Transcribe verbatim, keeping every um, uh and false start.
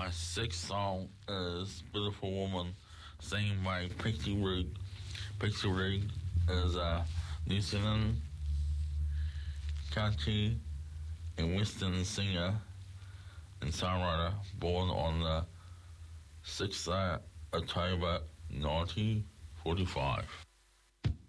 My sixth song is Beautiful Woman, sung by Pixie Rig. Pixie Rig is a New Zealand country and western singer and songwriter born on the sixth of October nineteen forty-five.